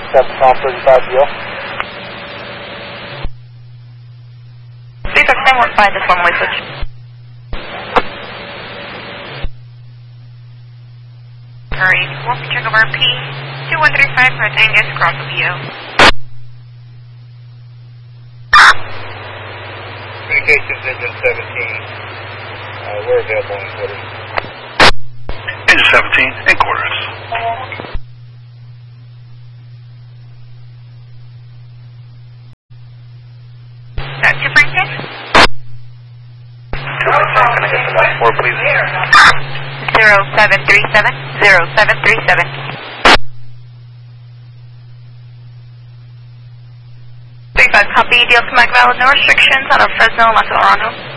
South 35 deal. 35915, this one way switch. Alright, we'll check over P2135 for Angus, cross of you. Communications engine 17. We're available in quarters. Engine 17, in quarters. That's your Francis? Can I get the last four, please? 0737, 0737. Copy, deal to Mike Valid, no restrictions on a Fresno, Los Alamos.